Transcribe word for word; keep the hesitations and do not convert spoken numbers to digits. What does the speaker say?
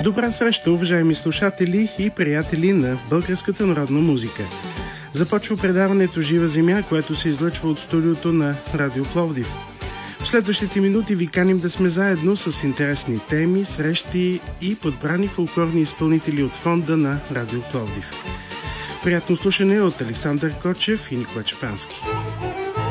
Добра среща, уважаеми слушатели и приятели на българската народна музика. Започва предаването Жива земя, което се излъчва от студиото на Радио Пловдив. В следващите минути ви каним да сме заедно с интересни теми, срещи и подбрани фолклорни изпълнители от фонда на Радио Пловдив. Приятно слушане от Александър Кочев и Никола Чепански.